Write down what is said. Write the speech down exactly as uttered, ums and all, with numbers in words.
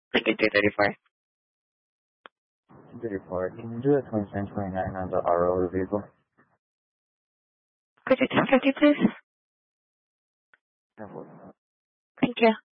Okay, two thirty-four. thirty-four. Can you do a twenty-seven twenty-nine on the R O of the vehicle? Could you ten fifty, please? No. Thank you.